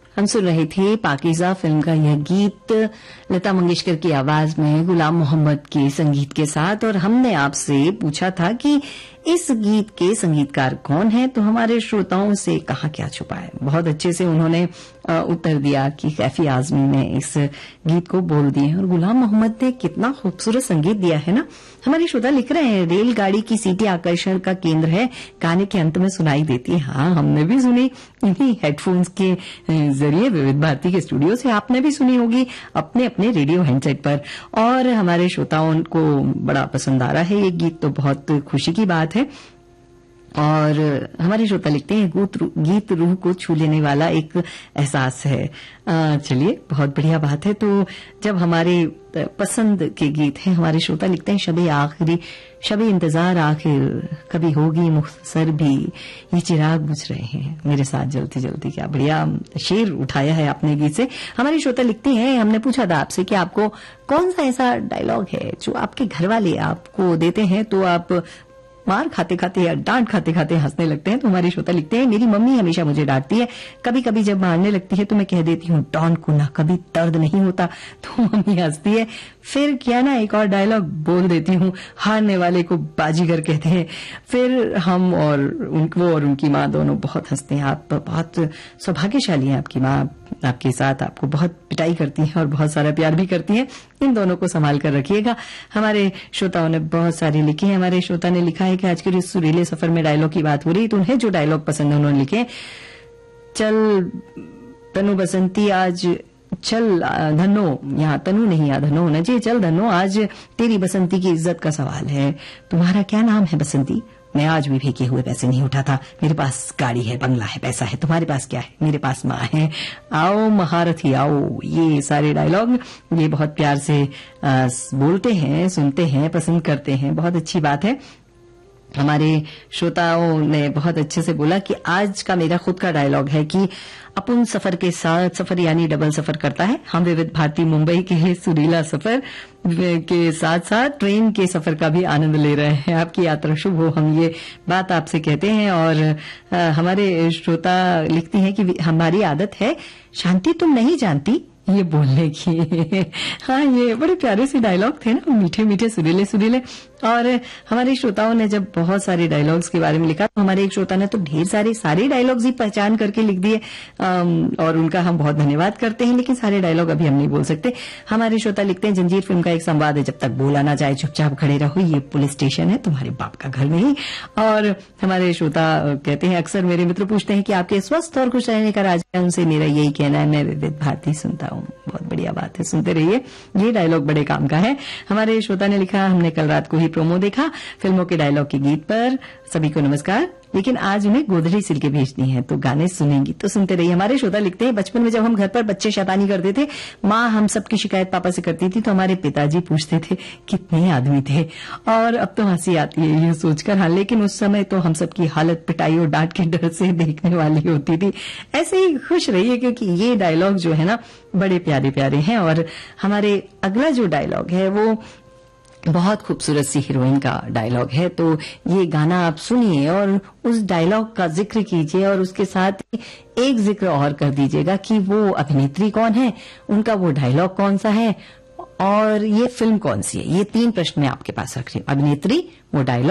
हम सुन रहे थे पाकीज़ा फिल्म का यह गीत लता मंगेशकर की आवाज में गुलाम मोहम्मद के संगीत के साथ। और हमने आपसे पूछा था कि इस गीत के संगीतकार कौन है, तो हमारे श्रोताओं से कहाँ क्या छुपा है। बहुत अच्छे से उन्होंने उत्तर दिया कि कैफी आजमी ने इस गीत को बोल दिए और गुलाम मोहम्मद ने कितना खूबसूरत संगीत दिया है ना। हमारे श्रोता लिख रहे हैं रेलगाड़ी की सीटी आकर्षण का केंद्र है, गाने के अंत में सुनाई देती है। हाँ, हमने भी सुनी इन्हीं हेडफोन्स के जरिए विविध भारती के स्टूडियो से। आपने भी सुनी होगी अपने अपने रेडियो हैंडसेट पर। और हमारे श्रोताओं को बड़ा पसंद आ रहा है ये गीत, तो बहुत खुशी की बात है। और हमारे श्रोता लिखते हैं गीत रूह को छू लेने वाला एक एहसास है। चलिए, बहुत बढ़िया बात है। तो जब हमारे पसंद के गीत हैं, हमारे श्रोता लिखते हैं शबे इंतजार आखिर कभी होगी मुख्तसर भी, ये चिराग बुझ रहे हैं मेरे साथ जल्दी जल्दी। क्या बढ़िया शेर उठाया है आपने गीत से। हमारे श्रोता लिखते हैं, हमने पूछा था आपसे कि आपको कौन सा ऐसा डायलॉग है जो आपके घर वाले आपको देते हैं तो आप मार खाते खाते या डांट खाते खाते हंसने लगते हैं। तो हमारे श्रोता लिखते हैं, मेरी मम्मी हमेशा मुझे डांटती है, कभी कभी जब मारने लगती है तो मैं कह देती हूँ डॉन को ना कभी दर्द नहीं होता, तो मम्मी हंसती है। फिर क्या ना एक और डायलॉग बोल देती हूँ, हारने वाले को बाजीगर कहते हैं। फिर हम और वो और उनकी माँ दोनों बहुत हंसते हैं। आप बहुत सौभाग्यशाली हैं, आपकी माँ आपके साथ आपको बहुत पिटाई करती है और बहुत सारा प्यार भी करती है। इन दोनों को संभाल कर रखिएगा। हमारे श्रोताओं ने बहुत सारे लिखे हैं। हमारे श्रोता ने लिखा है कि आज के इस सुरीले सफर में डायलॉग की बात हो रही, तो उन्हें जो डायलॉग पसंद है उन्होंने लिखे, चल तनु बसंती आज चल धनो, यहाँ तनु नहीं यहाँ धनो होना चाहिए, चल धनो आज तेरी बसंती की इज्जत का सवाल है। तुम्हारा क्या नाम है बसंती? मैं आज भी फेंके हुए पैसे नहीं उठाता, मेरे पास गाड़ी है, बंगला है, पैसा है। तुम्हारे पास क्या है? मेरे पास माँ है। आओ महारथी आओ। ये सारे डायलॉग ये बहुत प्यार से बोलते हैं, सुनते हैं, पसंद करते हैं। बहुत अच्छी बात है। हमारे श्रोताओं ने बहुत अच्छे से बोला कि आज का मेरा खुद का डायलॉग है कि अपन सफर के साथ सफर यानी डबल सफर करता है। हम विविध भारती मुंबई के सुरीला सफर के साथ साथ ट्रेन के सफर का भी आनंद ले रहे हैं। आपकी यात्रा शुभ हो, हम ये बात आपसे कहते हैं। और हमारे श्रोता लिखती हैं कि हमारी आदत है शांति तुम नहीं जानती ये बोलने की। हाँ, ये बड़े प्यारे से डायलॉग थे ना, मीठे मीठे सुरीले सुरीले। और हमारे श्रोताओं ने जब बहुत सारे डायलॉग्स के बारे में लिखा, तो हमारे एक श्रोता ने तो ढेर सारे डायलॉग्स ही पहचान करके लिख दिए और उनका हम बहुत धन्यवाद करते हैं। लेकिन सारे डायलॉग अभी हम नहीं बोल सकते। हमारे श्रोता लिखते हैं, जंजीर फिल्म का एक संवाद है, जब तक बोला ना जाए चुपचाप खड़े रहो, ये पुलिस स्टेशन है, तुम्हारे बाप का घर नहीं। और हमारे श्रोता कहते हैं, अक्सर मेरे मित्र पूछते हैं कि आपके स्वस्थ और खुश रहने का राज है। उनसे मेरा यही कहना है, मैं विविध भारती सुनता हूँ। बहुत बढ़िया बात है, सुनते रहिए, ये डायलॉग बड़े काम का है। हमारे श्रोता ने लिखा, हमने कल रात को ही प्रोमो देखा फिल्मों के डायलॉग के गीत पर। सभी को नमस्कार, लेकिन आज उन्हें गोदड़ी सिल के भेजनी है, तो गाने सुनेंगी तो सुनते रहिए। हमारे श्रोता लिखते हैं, बचपन में जब हम घर पर बच्चे शैतानी करते थे, माँ हम सबकी शिकायत पापा से करती थी, तो हमारे पिताजी पूछते थे कितने आदमी थे। और अब तो हंसी आती है ये सोचकर। हाँ, लेकिन उस समय तो हम सबकी हालत पिटाई और डांट के डर से देखने वाली होती थी। ऐसे ही खुश रहिए, क्योंकि ये डायलॉग जो है ना बड़े प्यारे प्यारे हैं। और हमारे अगला जो डायलॉग है वो बहुत खूबसूरत सी हीरोइन का डायलॉग है, तो ये गाना आप सुनिए और उस डायलॉग का जिक्र कीजिए और उसके साथ एक जिक्र और कर दीजिएगा कि वो अभिनेत्री कौन है, उनका वो डायलॉग कौन सा है और ये फिल्म कौन सी है। ये 3 प्रश्न मैं आपके पास रख रही हूँ, अभिनेत्री, वो डायलॉग